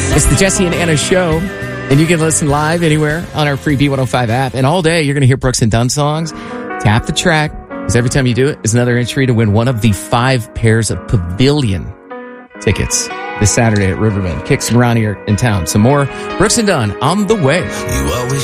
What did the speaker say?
It's the Jesse and Anna Show, and you can listen live anywhere on our free B105 app. And all day, you're going to hear Brooks and Dunn songs. Tap the track, because every time you do it, is another entry to win one of the 5 pairs of Pavilion tickets this Saturday at Riverbend. Kicks around here in town. Some more Brooks and Dunn on the way. You always